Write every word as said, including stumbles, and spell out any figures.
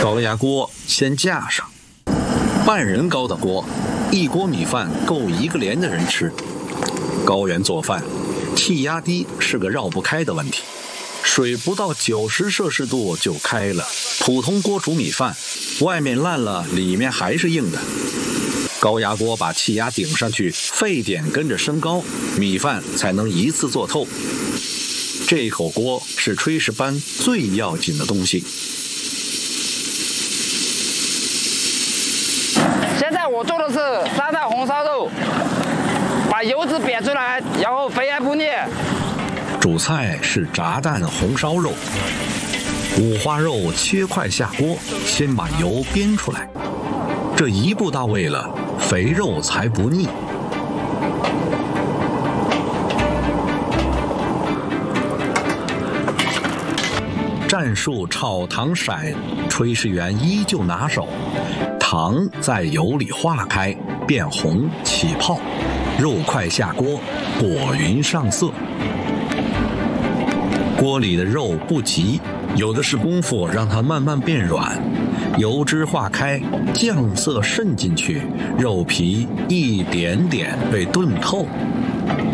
高压锅先架上，半人高的锅，一锅米饭够一个连的人吃。高原做饭，气压低是个绕不开的问题。水不到九十摄氏度就开了，普通锅煮米饭，外面烂了，里面还是硬的。高压锅把气压顶上去，沸点跟着升高，米饭才能一次做透。这一口锅是炊事班最要紧的东西。 现在我做的是沙蛋红烧肉，把油脂煸出来，然后肥而不腻。 主菜是炸蛋红烧肉，五花肉切块下锅，先把油煸出来，这一步到位了，肥肉才不腻。战术炒糖色，炊事员依旧拿手，糖在油里化开，变红起泡，肉块下锅，裹匀上色。锅里的肉不急，有的是功夫让它慢慢变软，油脂化开，酱色渗进去，肉皮一点点被炖透。